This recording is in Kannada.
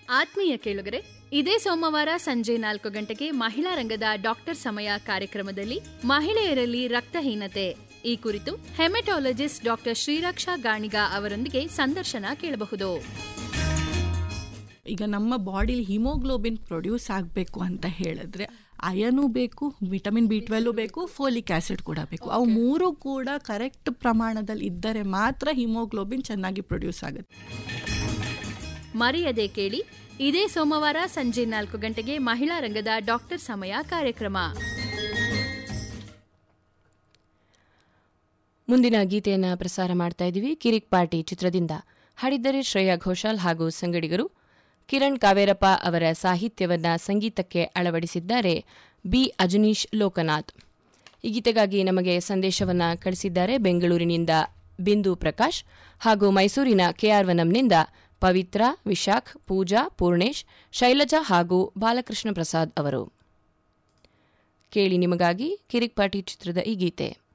ಆತ್ಮೀಯ ಕೇಳುಗರೆ, ಇದೇ ಸೋಮವಾರ ಸಂಜೆ 4 ಗಂಟೆಗೆ ಮಹಿಳಾ ರಂಗದ ಡಾಕ್ಟರ್ ಸಮಯ ಕಾರ್ಯಕ್ರಮದಲ್ಲಿ ಮಹಿಳೆಯರಲ್ಲಿ ರಕ್ತಹೀನತೆ ಈ ಕುರಿತು ಹೆಮಟಾಲಜಿಸ್ಟ್ ಡಾಕ್ಟರ್ ಶ್ರೀರಕ್ಷಾ ಗಾಣಿಗ ಅವರೊಂದಿಗೆ ಸಂದರ್ಶನ ಕೇಳಬಹುದು. ಈಗ ನಮ್ಮ ಬಾಡಿಲಿ ಹಿಮೋಗ್ಲೋಬಿನ್ ಪ್ರೊಡ್ಯೂಸ್ ಆಗಬೇಕು ಅಂತ ಹೇಳಿದ್ರೆ ಅಯನು ಬೇಕು, ವಿಟಮಿನ್ B12 ಬೇಕು, ಫೋಲಿಕ್ ಆಸಿಡ್ ಕೂಡ ಬೇಕು. ಅವು ಮೂರು ಕೂಡ ಕರೆಕ್ಟ್ ಪ್ರಮಾಣದಲ್ಲಿ ಇದ್ದರೆ ಮಾತ್ರ ಹಿಮೋಗ್ಲೋಬಿನ್ ಚೆನ್ನಾಗಿ ಪ್ರೊಡ್ಯೂಸ್ ಆಗುತ್ತೆ. ಮರೆಯದೆ ಕೇಳಿ, ಇದೇ ಸೋಮವಾರ ಸಂಜೆ 4 ಗಂಟೆಗೆ ಮಹಿಳಾ ರಂಗದ ಡಾಕ್ಟರ್ ಸಮಯ ಕಾರ್ಯಕ್ರಮ. ಮುಂದಿನ ಗೀತೆಯನ್ನು ಪ್ರಸಾರ ಮಾಡ್ತಾ ಇದ್ದೀವಿ. ಕಿರಿಕ್ ಪಾರ್ಟಿ ಚಿತ್ರದಿಂದ. ಹಾಡಿದ್ದರೆ ಶ್ರೇಯಾ ಘೋಷಾಲ್ ಹಾಗೂ ಸಂಗಡಿಗರು. ಕಿರಣ್ ಕಾವೇರಪ್ಪ ಅವರ ಸಾಹಿತ್ಯವನ್ನ ಸಂಗೀತಕ್ಕೆ ಅಳವಡಿಸಿದ್ದಾರೆ ಬಿ ಅಜನೀಶ್ ಲೋಕನಾಥ್. ಈ ಗೀತೆಗಾಗಿ ನಮಗೆ ಸಂದೇಶವನ್ನ ಕಳಿಸಿದ್ದಾರೆ ಬೆಂಗಳೂರಿನಿಂದ ಬಿಂದು ಪ್ರಕಾಶ್ ಹಾಗೂ ಮೈಸೂರಿನ KR1ನಿಂದ ಪವಿತ್ರ, ವಿಶಾಖ್, ಪೂಜಾ, ಪೂರ್ಣೇಶ್, ಶೈಲಜಾ ಹಾಗೂ ಬಾಲಕೃಷ್ಣ ಪ್ರಸಾದ್ ಅವರು. ಕೇಳಿ ನಿಮಗಾಗಿ ಕಿರಿಕ್ ಪಾರ್ಟಿ ಚಿತ್ರದ ಈ ಗೀತೆ.